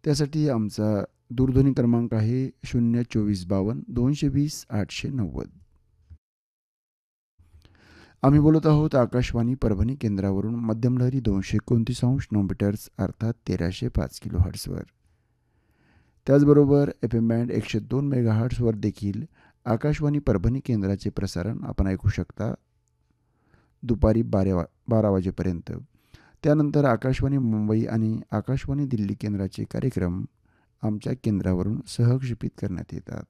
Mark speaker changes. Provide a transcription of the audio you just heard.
Speaker 1: त्यासाठी आमचा दूरध्वनी क्रमांक आहे 02452 220 890. आम्ही बोलत आहोत आकाशवाणी परभणी केंद्रावरून मध्यमलहरी 229 अंश अर्थात 1305 किलोहर्ट्झवर. त्याचबरोबर FM बँड 102 मेगाहर्ट्झवर देखील आकाशवाणी परभणी केंद्राचे प्रसारण आपण ऐकू शकता दुपारी 12 वाजेपर्यंत. त्यानंतर आकाशवाणी मुंबई आणि आकाशवाणी दिल्ली केंद्राचे कार्यक्रम आमच्या केंद्रावरून सहक्षेपित करण्यात येतात.